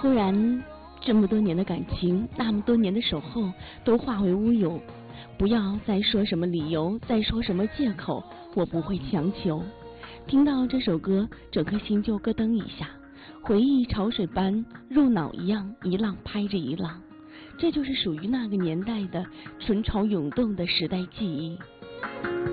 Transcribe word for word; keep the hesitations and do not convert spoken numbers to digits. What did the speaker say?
突然，这么多年的感情，那么多年的守候，都化为乌有。不要再说什么理由，再说什么借口，我不会强求。听到这首歌，整颗心就咯噔一下，回忆潮水般入脑一样，一浪拍着一浪。这就是属于那个年代的春潮涌动的时代记忆。